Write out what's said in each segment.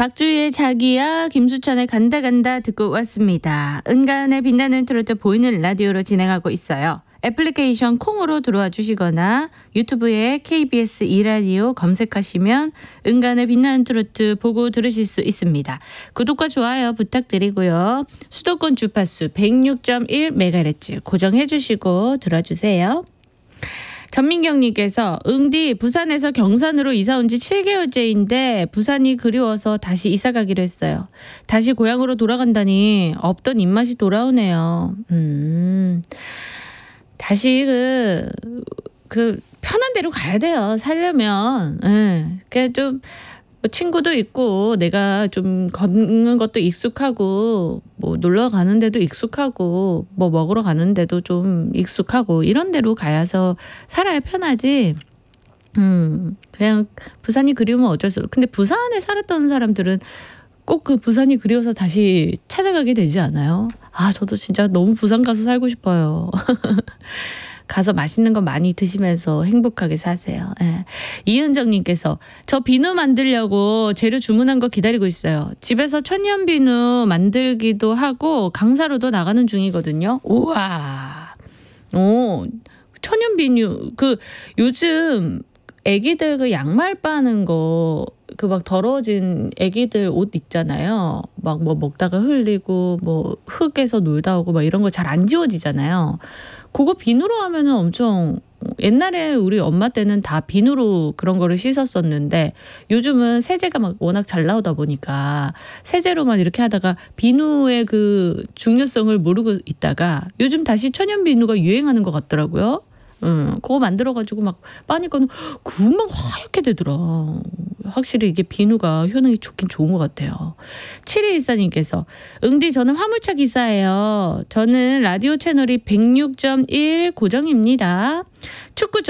박주희의 자기야, 김수찬의 간다 간다 듣고 왔습니다. 은간의 빛나는 트로트 보이는 라디오로 진행하고 있어요. 애플리케이션 콩으로 들어와 주시거나 유튜브에 KBS 2라디오 검색하시면 은간의 빛나는 트로트 보고 들으실 수 있습니다. 구독과 좋아요 부탁드리고요. 수도권 주파수 106.1MHz 고정해 주시고 들어주세요. 전민경님께서 응디 부산에서 경산으로 이사 온 지 7개월째인데 부산이 그리워서 다시 이사 가기로 했어요. 다시 고향으로 돌아간다니 없던 입맛이 돌아오네요. 다시 그 편한 데로 가야 돼요. 살려면. 그냥 좀 뭐 친구도 있고 내가 좀 걷는 것도 익숙하고 뭐 놀러 가는 데도 익숙하고 뭐 먹으러 가는 데도 좀 익숙하고 이런 데로 가야서 살아야 편하지. 그냥 부산이 그리우면 어쩔 수 없어. 근데 부산에 살았던 사람들은 꼭 그 부산이 그리워서 다시 찾아가게 되지 않아요? 아, 저도 진짜 너무 부산 가서 살고 싶어요. 가서 맛있는 거 많이 드시면서 행복하게 사세요. 예. 이은정님께서 저 비누 만들려고 재료 주문한 거 기다리고 있어요. 집에서 천연 비누 만들기도 하고 강사로도 나가는 중이거든요. 우와. 오, 천연 비누. 요즘 애기들 그 양말 빠는 거 그 막 더러워진 애기들 옷 있잖아요. 막 뭐 먹다가 흘리고 뭐 흙에서 놀다 오고 막 이런 거 잘 안 지워지잖아요. 그거 비누로 하면은 엄청 옛날에 우리 엄마 때는 다 비누로 그런 거를 씻었었는데 요즘은 세제가 막 워낙 잘 나오다 보니까 세제로만 이렇게 하다가 비누의 그 중요성을 모르고 있다가 요즘 다시 천연 비누가 유행하는 것 같더라고요. 그거 만들어가지고 막 빠니까는 금방 하얗게 되더라. 확실히 이게 비누가 효능이 좋긴 좋은 것 같아요. 7214님께서 응디 저는 화물차 기사예요. 저는 라디오 채널이 106.1 고정입니다. 축구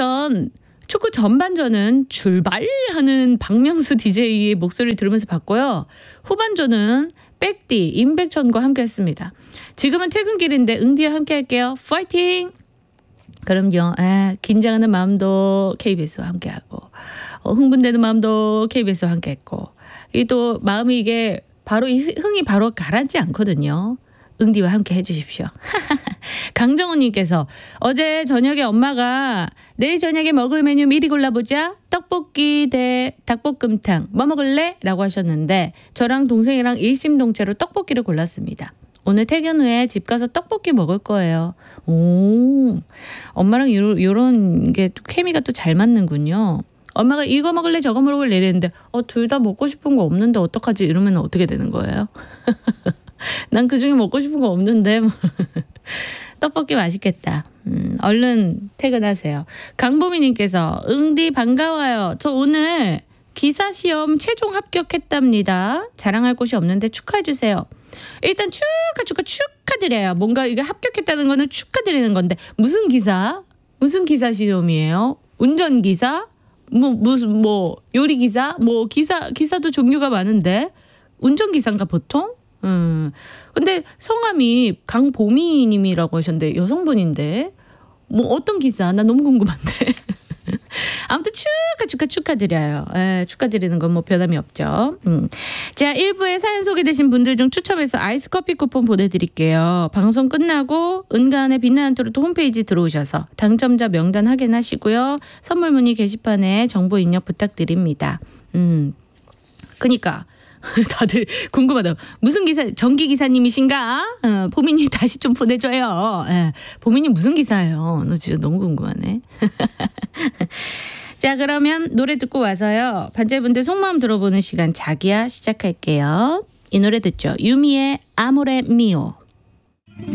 전반전은 출발하는 박명수 DJ의 목소리를 들으면서 봤고요. 후반전은 백디 임백천과 함께 했습니다. 지금은 퇴근길인데 응디와 함께 할게요. 파이팅! 그럼요. 긴장하는 마음도 KBS와 함께하고 흥분되는 마음도 KBS와 함께했고 이 또 마음이 이게 바로 이 흥이 바로 가라앉지 않거든요. 응디와 함께 해주십시오. 강정훈님께서 어제 저녁에 엄마가 내일 저녁에 먹을 메뉴 미리 골라보자. 떡볶이 대 닭볶음탕 뭐 먹을래? 라고 하셨는데 저랑 동생이랑 일심동체로 떡볶이를 골랐습니다. 오늘 퇴근 후에 집 가서 떡볶이 먹을 거예요. 오, 엄마랑 요런 게 또 케미가 또 잘 맞는군요. 엄마가 이거 먹을래 저거 먹을래 이랬는데 둘 다 먹고 싶은 거 없는데 어떡하지? 이러면 어떻게 되는 거예요? 난 그중에 먹고 싶은 거 없는데 떡볶이 맛있겠다. 얼른 퇴근하세요. 강보미님께서 응디 반가워요. 저 오늘 기사시험 최종 합격했답니다. 자랑할 곳이 없는데 축하해주세요. 일단 축하드려요. 뭔가 이게 합격했다는 거는 축하드리는 건데 무슨 기사? 무슨 기사 시험이에요? 운전기사? 무슨 요리기사? 기사도 종류가 많은데 운전기사인가 보통? 근데 성함이 강보미님이라고 하셨는데 여성분인데 어떤 기사? 나 너무 궁금한데. 아무튼 축하드려요. 축하드리는 건 변함이 없죠. 자, 1부에 사연 소개되신 분들 중 추첨해서 아이스 커피 쿠폰 보내드릴게요. 방송 끝나고 은간의 빛나는 트로트 홈페이지 들어오셔서 당첨자 명단 확인하시고요. 선물 문의 게시판에 정보 입력 부탁드립니다. 그니까 다들 궁금하다. 무슨 기사? 전기 기사님이신가? 보미님 다시 좀 보내줘요. 보미님 무슨 기사예요? 너 진짜 너무 궁금하네. 자, 그러면 노래 듣고 와서요. 반짝이분들 속마음 들어보는 시간 자기야 시작할게요. 이 노래 듣죠. 유미의 아모레 미오.